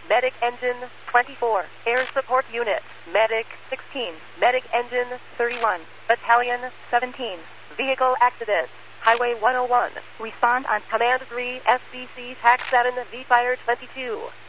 Medic Engine 24, Air Support Unit, Medic 16, Medic Engine 31, Battalion 17, Vehicle Accident, Highway 101, respond on Command 3, SBC TAC 7, V-Fire 22.